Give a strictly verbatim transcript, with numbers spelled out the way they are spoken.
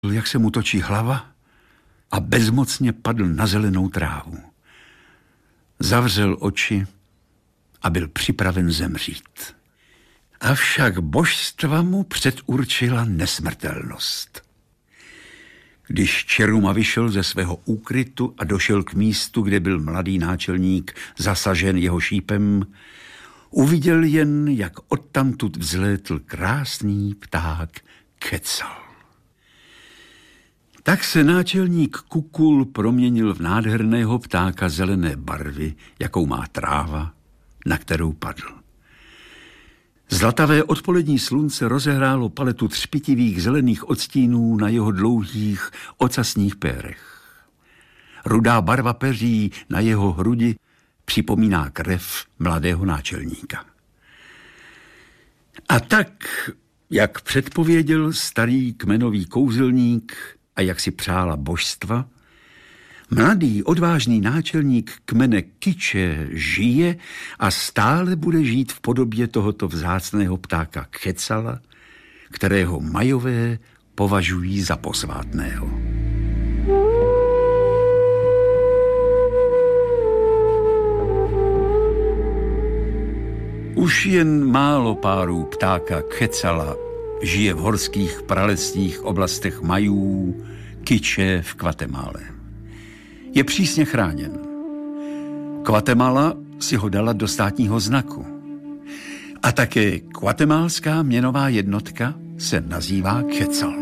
jak se mu točí hlava a bezmocně padl na zelenou trávu. Zavřel oči a byl připraven zemřít. Avšak božstva mu předurčila nesmrtelnost. Když Čeruma vyšel ze svého úkrytu a došel k místu, kde byl mladý náčelník zasažen jeho šípem, uviděl jen, jak odtamtud vzlétl krásný pták Kecal. Tak se náčelník Kukul proměnil v nádherného ptáka zelené barvy, jakou má tráva, na kterou padl. Zlatavé odpolední slunce rozehrálo paletu třpitivých zelených odstínů na jeho dlouhých ocasních pérech. Rudá barva peří na jeho hrudi připomíná krev mladého náčelníka. A tak, jak předpověděl starý kmenový kouzelník a jak si přála božstva, mladý odvážný náčelník kmene Kiče žije a stále bude žít v podobě tohoto vzácného ptáka Kecala, kterého Majové považují za posvátného. Už jen málo párů ptáka Kecala žije v horských pralesních oblastech Majů, Kiče v Guatemale. Je přísně chráněn. Guatemala si ho dala do státního znaku. A také guatemalská měnová jednotka se nazývá Quetzal.